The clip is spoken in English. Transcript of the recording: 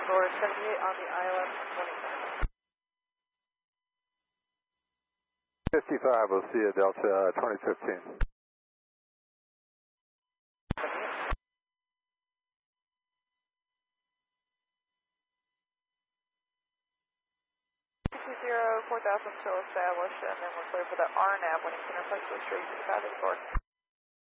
for 78 on the ILM 20. 55, we'll see you Delta 2015. 4000 still established, and then we're clear for the RNAV when you can reflect the street 584.